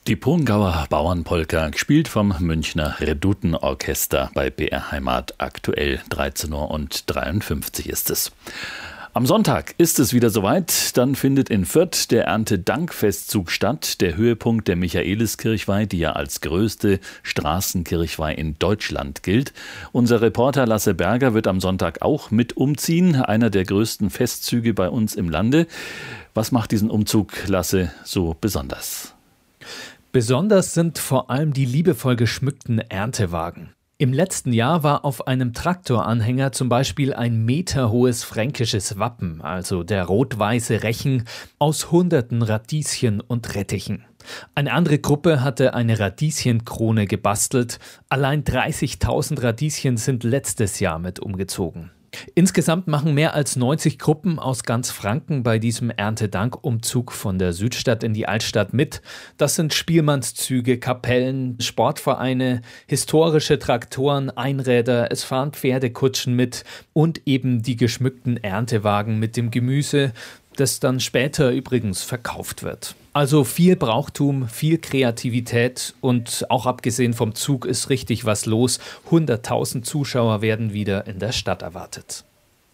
Die Pongauer Bauernpolka, gespielt vom Münchner Redutenorchester bei BR Heimat, aktuell 13:53 Uhr ist es. Am Sonntag ist es wieder soweit, dann findet in Fürth der Erntedankfestzug statt, der Höhepunkt der Michaeliskirchweih, die ja als größte Straßenkirchweih in Deutschland gilt. Unser Reporter Lasse Berger wird am Sonntag auch mit umziehen, einer der größten Festzüge bei uns im Lande. Was macht diesen Umzug, Lasse, so besonders? Besonders sind vor allem die liebevoll geschmückten Erntewagen. Im letzten Jahr war auf einem Traktoranhänger zum Beispiel ein meterhohes fränkisches Wappen, also der rot-weiße Rechen, aus hunderten Radieschen und Rettichen. Eine andere Gruppe hatte eine Radieschenkrone gebastelt. Allein 30.000 Radieschen sind letztes Jahr mit umgezogen. Insgesamt machen mehr als 90 Gruppen aus ganz Franken bei diesem Erntedankumzug von der Südstadt in die Altstadt mit. Das sind Spielmannszüge, Kapellen, Sportvereine, historische Traktoren, Einräder, es fahren Pferdekutschen mit und eben die geschmückten Erntewagen mit dem Gemüse, das dann später übrigens verkauft wird. Also viel Brauchtum, viel Kreativität und auch abgesehen vom Zug ist richtig was los. 100.000 Zuschauer werden wieder in der Stadt erwartet.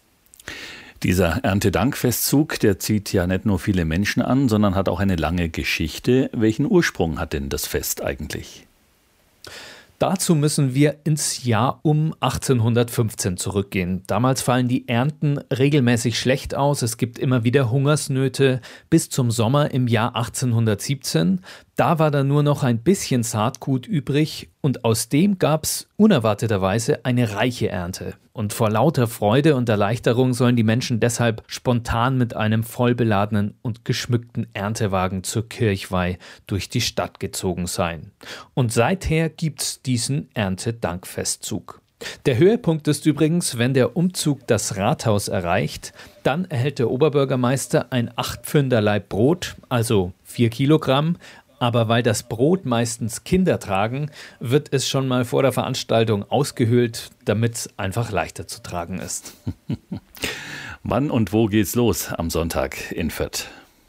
Dieser Erntedankfestzug, der zieht ja nicht nur viele Menschen an, sondern hat auch eine lange Geschichte. Welchen Ursprung hat denn das Fest eigentlich? Dazu müssen wir ins Jahr um 1815 zurückgehen. Damals fallen die Ernten regelmäßig schlecht aus. Es gibt immer wieder Hungersnöte bis zum Sommer im Jahr 1817. Da war dann nur noch ein bisschen Saatgut übrig und aus dem gab es unerwarteterweise eine reiche Ernte. Und vor lauter Freude und Erleichterung sollen die Menschen deshalb spontan mit einem vollbeladenen und geschmückten Erntewagen zur Kirchweih durch die Stadt gezogen sein. Und seither gibt's diesen Erntedankfestzug. Der Höhepunkt ist übrigens, wenn der Umzug das Rathaus erreicht, dann erhält der Oberbürgermeister ein 8-Pfünderleib Brot, also 4 Kilogramm. Aber weil das Brot meistens Kinder tragen, wird es schon mal vor der Veranstaltung ausgehöhlt, damit es einfach leichter zu tragen ist. Wann und wo geht's los am Sonntag in Fürth?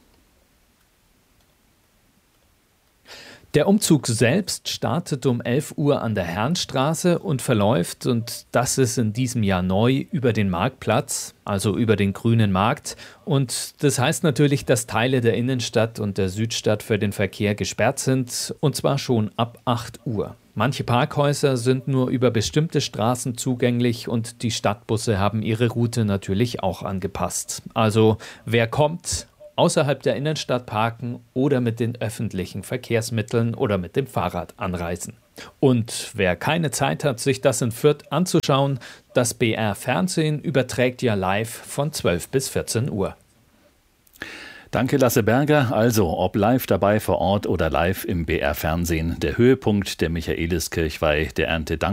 Der Umzug selbst startet um 11 Uhr an der Herrnstraße und verläuft, und das ist in diesem Jahr neu, über den Marktplatz, also über den Grünen Markt. Und das heißt natürlich, dass Teile der Innenstadt und der Südstadt für den Verkehr gesperrt sind, und zwar schon ab 8 Uhr. Manche Parkhäuser sind nur über bestimmte Straßen zugänglich und die Stadtbusse haben ihre Route natürlich auch angepasst. Also wer kommt, außerhalb der Innenstadt parken oder mit den öffentlichen Verkehrsmitteln oder mit dem Fahrrad anreisen. Und wer keine Zeit hat, sich das in Fürth anzuschauen, das BR Fernsehen überträgt ja live von 12 bis 14 Uhr. Danke, Lasse Berger. Also, ob live dabei vor Ort oder live im BR Fernsehen, der Höhepunkt der Michaeliskirchweih, der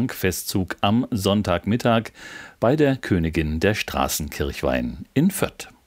Erntedankfestzug am Sonntagmittag bei der Königin der Straßenkirchweih in Fürth.